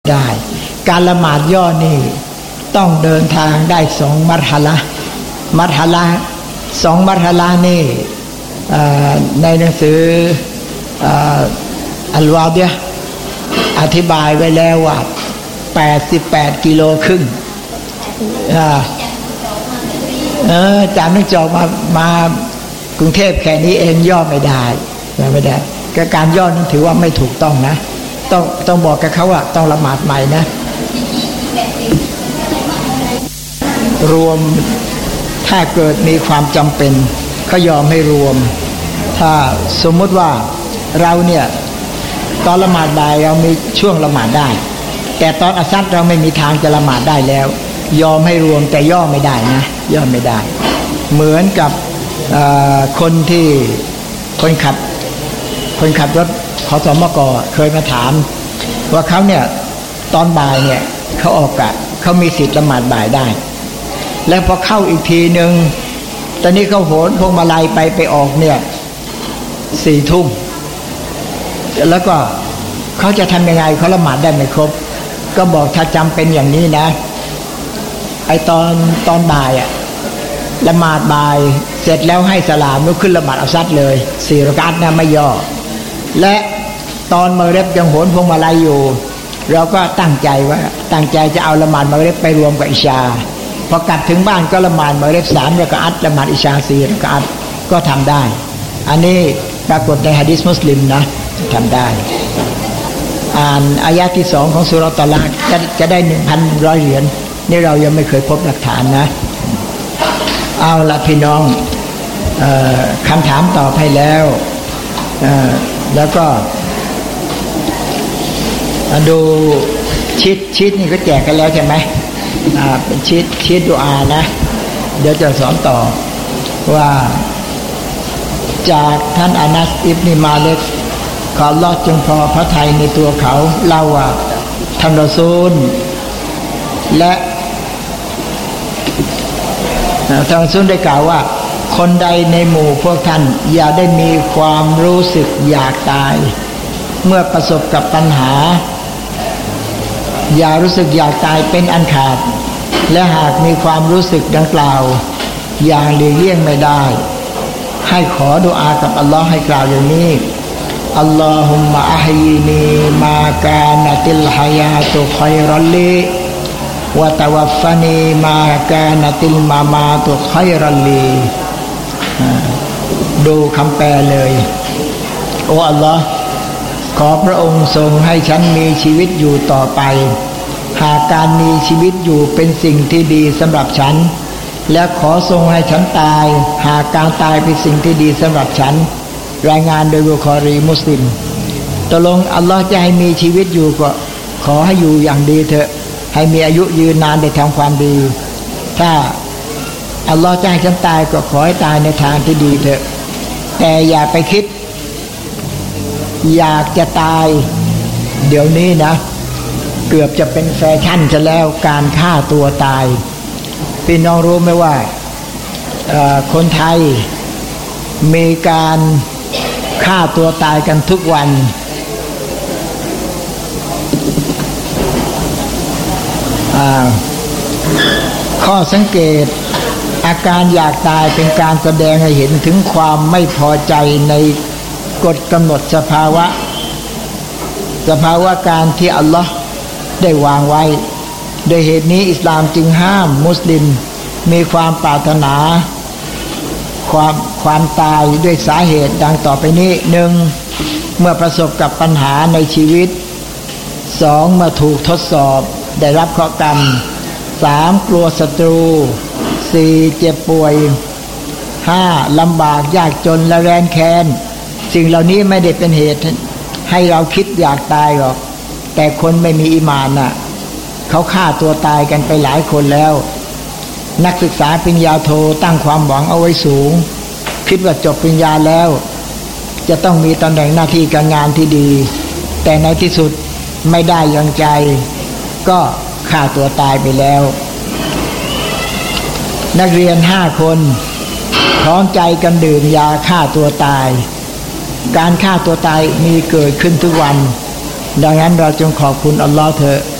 ได้การละหมาดย่อนี่ต้องเดินทางได้2 มัรฮะละ2 มัรฮะละนี่ในหนังสืออัลวาเดียอธิบายไว้แล้วว่า88.5 กิโลจากนึกจอกมากรุงเทพแค่นี้เองย่อไม่ได้การย่อนี่ถือว่าไม่ถูกต้องนะต้องบอกกับเขาว่าต้องละหมาดใหม่นะรวมถ้าเกิดมีความจำเป็นเขายอมให้รวมถ้าสมมติว่าเราเนี่ยตอนละหมาดบ่ายเรามีช่วงละหมาดได้แต่ตอนอัสซัรเราไม่มีทางจะละหมาดได้แล้วยอมให้รวมแต่ย่อไม่ได้นะย่อไม่ได้เหมือนกับคนขับรถขสมก.เคยมาถามว่าเขาเนี่ยตอนบ่ายเนี่ยเขาออกกะเขามีสิทธิ์ละหมาดบ่ายได้แล้วพอเข้าอีกทีนึงตอนนี้เขาโหนพวงมาลัยไปออกเนี่ย4 ทุ่มแล้วก็เขาจะทำยังไงเขาละหมาดได้ไม่ครบก็บอกถ้าจำเป็นอย่างนี้นะไอตอนบ่ายอะละหมาดบ่ายเสร็จแล้วให้สลามลุกขึ้นละหมาดอัสซัรเลย4 รอกาตนะไม่ย่อและตอนมะริบยังโหนพวงมาลัยอยู่เราก็ตั้งใจจะเอาละหมาดมะริบไปรวมกับอิชาพอกลับถึงบ้านก็ละหมาดมะริบ3 รอกาตละหมาดอิชา4 รอกาตก็ทำได้อันนี้ปรากฏในหะดีษมุสลิมนะทำได้อ่านอายะที่2ของซูเราะห์ตอลากจะได้ 1,100 เหรียญนี่เรายังไม่เคยพบหลักฐานนะเอาละพี่น้องคำถามตอบให้แล้วแล้วก็ดูชีทนี่ก็แจกกันแล้วใช่ไหมเป็นชีทดุอานะเดี๋ยวจะสอนต่อว่าจากท่านอานัสอิบนุมาลิกขออัลเลาะห์จงพอพระทัยในตัวเขาเล่าว่าท่านรอซูลและท่านรอซูลได้กล่าวว่าคนใดในหมู่พวกท่านอย่าได้มีความรู้สึกอยากตายเมื่อประสบกับปัญหาอย่ารู้สึกอยากตายเป็นอันขาดและหากมีความรู้สึกดังกล่าวอย่างหลีกเลี่ยงไม่ได้ให้ขอดุอากับอัลลอฮ์ให้กล่าวอย่างนี้อัลลอฮุมมะอะฮีนีมากานะติลฮายาตุค็อยรัลลีวะตะวัฟฟานีมากานะติลมามาตุค็อยรัลลีดูคำแปลเลยโอ้อัลลอฮ์ขอพระองค์ทรงให้ฉันมีชีวิตอยู่ต่อไปหากการมีชีวิตอยู่เป็นสิ่งที่ดีสำหรับฉันและขอทรงให้ฉันตายหากการตายเป็นสิ่งที่ดีสำหรับฉันรายงานโดยบุคอรีมุสลิมตกลงอัลลอฮ์จะให้มีชีวิตอยู่ก็ขอให้อยู่อย่างดีเถอะให้มีอายุยืนนานได้ทำความดีถ้าอัลลอฮ์จะให้ฉันตายก็ขอให้ตายในทางที่ดีเถอะแต่อย่าไปคิดอยากจะตายเดี๋ยวนี้นะเกือบจะเป็นแฟชั่นซะแล้วการฆ่าตัวตายพี่น้องรู้ไหมว่าคนไทยมีการฆ่าตัวตายกันทุกวันข้อสังเกตอาการอยากตายเป็นการแสดงให้เห็นถึงความไม่พอใจในกฎกำหนดสภาวะการที่อัลลอฮ์ได้วางไว้โดยเหตุนี้อิสลามจึงห้ามมุสลิมมีความปรารถนาความตายด้วยสาเหตุดังต่อไปนี้ 1. เมื่อประสบกับปัญหาในชีวิต 2. เมื่อถูกทดสอบได้รับเคราะห์กรรม 3. กลัวศัตรู 4. เจ็บป่วย 5. ลำบากยากจนและแร้นแค้นสิ่งเหล่านี้ไม่ได้เป็นเหตุให้เราคิดอยากตายหรอกแต่คนไม่มีอีหม่านน่ะเขาฆ่าตัวตายกันไปหลายคนแล้วนักศึกษาปริญญาโทตั้งความหวังเอาไว้สูงคิดว่าจบปริญญาแล้วจะต้องมีตำแหน่งหน้าที่การงานที่ดีแต่ในที่สุดไม่ได้อย่างใจก็ฆ่าตัวตายไปแล้วนักเรียน5 คนพร้อมใจกันดื่มยาฆ่าตัวตายการฆ่าตัวตายมีเกิดขึ้นทุกวันดังนั้นเราจงขอบคุณอัลลอฮ์เถอะ